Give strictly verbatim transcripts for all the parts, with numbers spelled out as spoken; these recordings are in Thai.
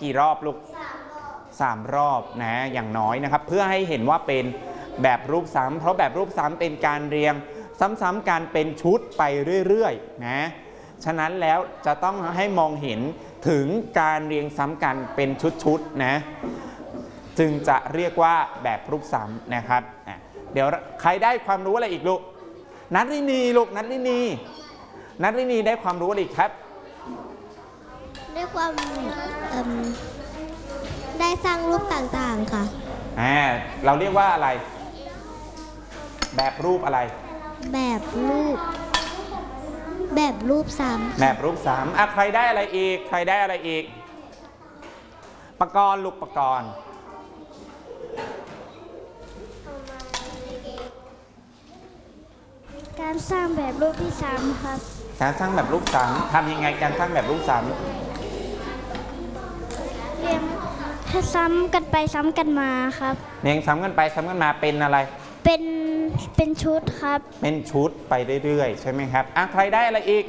กี่รอบลูกสามรอบนะอย่างน้อยนะครับเพื่อให้เห็นว่าเป็นแบบรูปซ้ำเพราะแบบรูปซ้ำเป็นการเรียงซ้ำๆกันเป็นชุดไปเรื่อยๆนะฉะนั้นแล้วจะต้องให้มองเห็นถึงการเรียงซ้ำกันเป็นชุดๆนะจึงจะเรียกว่าแบบรูปซ้ำนะครับเดี๋ยวใครได้ความรู้อะไรอีกลูกนัทลินีลูกนัทลินีนัทลินีได้ความรู้อะไรอีกครับได้ความได้สร้างรูปต่างๆค่ะอ่าเราเรียกว่าอะไรแบบรูปอะไรแบบรูปแบบรูปซ้ำแบบรูปซ้ำอ่ะใครได้อะไรอีกใครได้อะไรอีกปกรณ์ลูกปกรณ์การสร้างแบบรูปที่ซ้ำครับการสร้างแบบรูปซ้ำทำยังไงการสร้างแบบรูปซ้ำเรียงถ้าซ้ำกันไปซ้ำกันมาครับเรียงซ้ำกันไปซ้ำกันมาเป็นอะไรเป็นเป็นชุดครับเป็นชุดไปเรื่อยๆใช่ไหมครับอ่ะใครได้อะไรอีก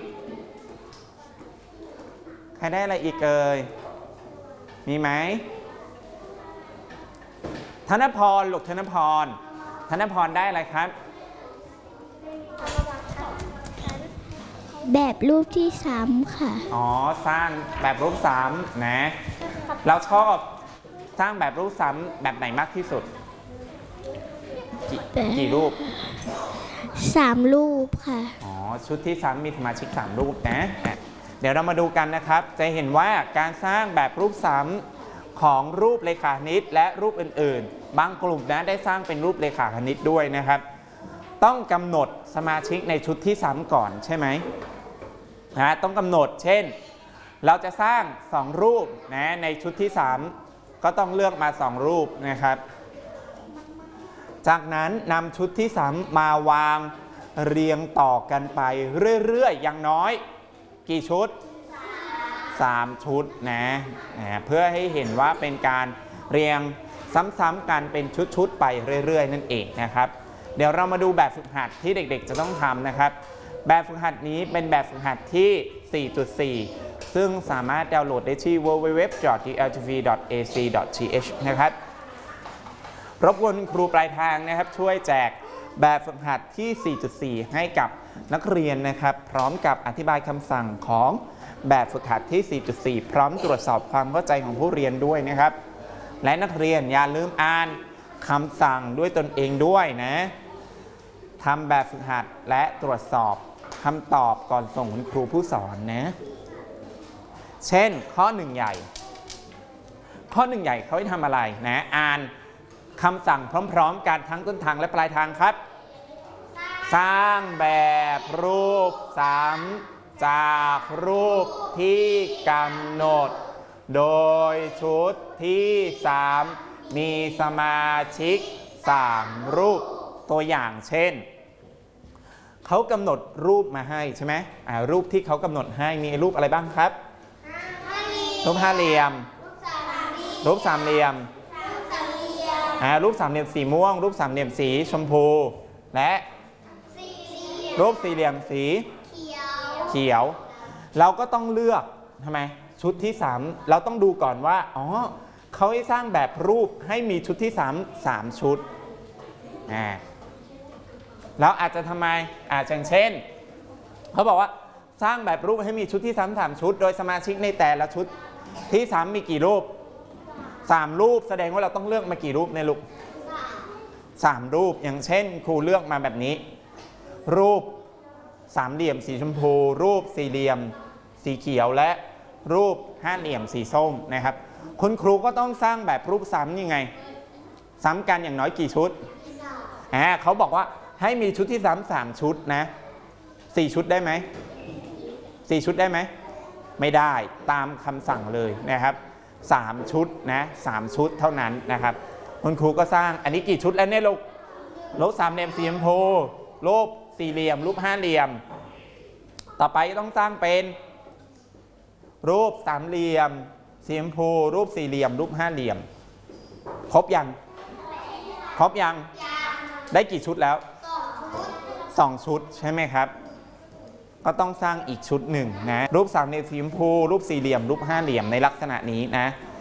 ใครได้อะไรอีกเอ่ยมีไหมธนพรลูกธนพรธนพรได้อะไรครับแบบรูปที่ซ้ำค่ะอ๋อสร้างแบบรูปซ้ำนะเราชอบสร้างแบบรูปซ้ำแบบไหนมากที่สุดกี่รูปสามรูปค่ะอ๋อชุดที่ซ้ำมีสมาชิกสามรูปนะเดี๋ยวเรามาดูกันนะครับจะเห็นว่าการสร้างแบบรูปซ้ำของรูปเรขาคณิตและรูปอื่นๆบางกลุ่มนะได้สร้างเป็นรูปเรขาคณิตด้วยนะครับต้องกำหนดสมาชิกในชุดที่ซ้ำก่อนใช่ไหมนะต้องกำหนดเช่นเราจะสร้างสองรูปนะในชุดที่สามก็ต้องเลือกมาสองรูปนะครับจากนั้นนำชุดที่สามมาวางเรียงต่อกันไปเรื่อยๆอย่างน้อยกี่ชุดสามชุดนะนะเพื่อให้เห็นว่าเป็นการเรียงซ้ำๆกันเป็นชุดๆไปเรื่อยๆนั่นเองนะครับเดี๋ยวเรามาดูแบบฝึกหัดที่เด็กๆจะต้องทำนะครับแบบฝึกหัดนี้เป็นแบบฝึกหัดที่ สี่จุดสี่ ซึ่งสามารถดาวน์โหลดได้ที่ ดับเบิลยู ดับเบิลยู ดับเบิลยู ดอท ดี แอล ที วี ดอท เอ ซี ดอท ที เอช นะครับรบกวนครูปลายทางนะครับช่วยแจกแบบฝึกหัดที่ สี่จุดสี่ ให้กับนักเรียนนะครับพร้อมกับอธิบายคำสั่งของแบบฝึกหัดที่ สี่จุดสี่ พร้อมตรวจสอบความเข้าใจของผู้เรียนด้วยนะครับและนักเรียนอย่าลืมอ่านคำสั่งด้วยตนเองด้วยนะทำแบบฝึกหัดและตรวจสอบคำตอบก่อนส่งคุณครูผู้สอนนะเช่นข้อหนึ่งใหญ่ข้อหนึ่งใหญ่เขาให้ทำอะไรนะอ่านคำสั่งพร้อมๆกันทั้งต้นทางและปลายทางครับสร้างแบบรูปซ้ำจากรูปที่กำหนดโดยชุดที่สามมีสมาชิกสามรูปตัวอย่างเช่นเขากำหนดรูปมาให้ใช่ไหมอ่ารูปที่เขากำหนดให้มีรูปอะไรบ้างครับรูปห้าเหลี่ยมรูปสามเหลี่ยมอ่ารูปสามเหลี่ยมสีม่วงรูปสามเหลี่ยมสีชมพูและรูปสี่เหลี่ยมสีเขียวเราก็ต้องเลือกทำไมชุดที่สามเราต้องดูก่อนว่าอ๋อเขาให้สร้างแบบรูปให้มีชุดที่สามสามชุดอ่าแล้วอาจจะทำไมอาจจะเช่นเขาบอกว่าสร้างแบบรูปให้มีชุดที่สามสามชุดโดยสมาชิกในแต่ละชุดที่สามมีกี่รูปสามรูปแสดงว่าเราต้องเลือกมากี่รูปในลูกสามรูปอย่างเช่นครูเลือกมาแบบนี้รูปสามเหลี่ยมสีชมพูรูปสี่เหลี่ยมสีเขียวและรูปห้าเหลี่ยมสีส้มนะครับคุณครูก็ต้องสร้างแบบรูปซ้ำยังไงซ้ำกันอย่างน้อยกี่ชุดอ่าเขาบอกว่าให้มีชุดที่ซ้ำสามชุดนะสี่ชุดได้ไหมสี่ชุดได้ไหมไม่ได้ตามคำสั่งเลยนะครับสามชุดนะสามชุดเท่านั้นนะครับคุณครูก็สร้างอันนี้กี่ชุดแล้วเนี่ยลูกรูปสามเหลี่ยมสีชมพูรูปสี่เหลี่ยมรูปห้าเหลี่ยมต่อไปต้องสร้างเป็นรูปสามเหลี่ยมสีชมพูรูปสี่เหลี่ยมรูปห้าเหลี่ยมครบยังครบยังได้กี่ชุดแล้วสองชุดใช่ไหมครับก็ต้องสร้างอีกชุดหนึ่งนะรูปสามเหลี่ยมสีชมพูรูปสี่เหลี่ยมรูปห้าเหลี่ยมในลักษณะนี้นะ